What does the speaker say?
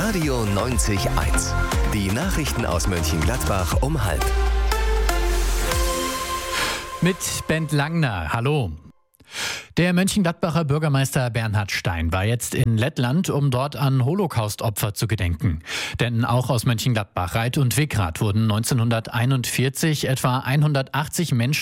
Radio 90.1. Die Nachrichten aus Mönchengladbach um 12:30. Mit Bent Langner. Hallo. Der Mönchengladbacher Bürgermeister Bernhard Stein war jetzt in Lettland, um dort an Holocaust-Opfer zu gedenken. Denn auch aus Mönchengladbach, Reit und Wickrath wurden 1941 etwa 180 Menschen